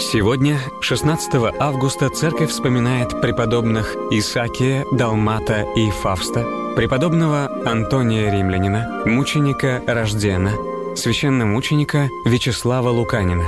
Сегодня, 16 августа, церковь вспоминает преподобных Исаакия, Далмата и Фавста, преподобного Антония Римлянина, мученика Рождена, священномученика Вячеслава Луканина.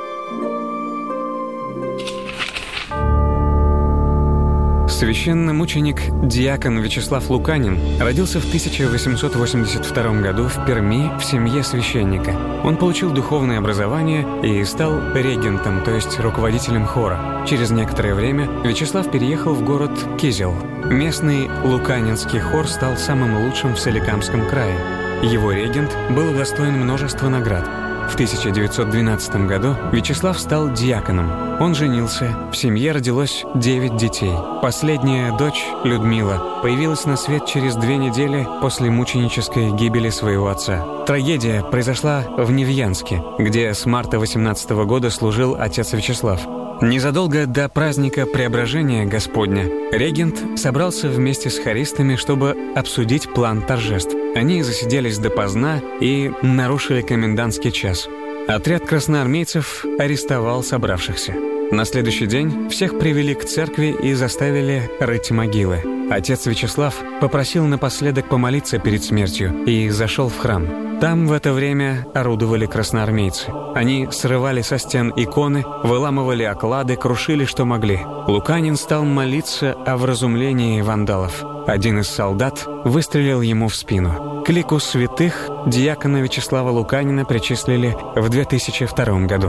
Священномученик диакон Вячеслав Луканин родился в 1882 году в Перми в семье священника. Он получил духовное образование и стал регентом, то есть руководителем хора. Через некоторое время Вячеслав переехал в город Кизел. Местный луканинский хор стал самым лучшим в Соликамском крае. Его регент был удостоен множества наград. В 1912 году Вячеслав стал диаконом. Он женился, в семье родилось 9 детей. Последняя дочь, Людмила, появилась на свет через 2 недели после мученической гибели своего отца. Трагедия произошла в Невьянске, где с марта 18 года служил отец Вячеслав. Незадолго до праздника Преображения Господня регент собрался вместе с хористами, чтобы обсудить план торжеств. Они засиделись допоздна и нарушили комендантский час. Отряд красноармейцев арестовал собравшихся. На следующий день всех привели к церкви и заставили рыть могилы. Отец Вячеслав попросил напоследок помолиться перед смертью и зашел в храм. Там в это время орудовали красноармейцы. Они срывали со стен иконы, выламывали оклады, крушили, что могли. Луканин стал молиться о вразумлении вандалов. Один из солдат выстрелил ему в спину. К лику святых диакона Вячеслава Луканина причислили в 2002 году.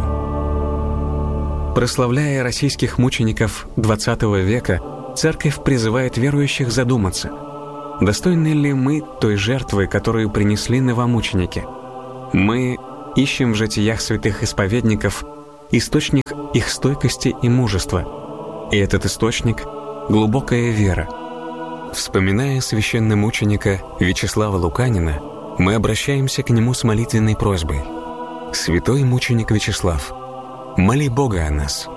Прославляя российских мучеников XX века, церковь призывает верующих задуматься: достойны ли мы той жертвы, которую принесли новомученики? Мы ищем в житиях святых исповедников источник их стойкости и мужества. И этот источник — глубокая вера. Вспоминая священномученика Вячеслава Луканина, мы обращаемся к нему с молитвенной просьбой: «Святой мученик Вячеслав, моли Бога о нас».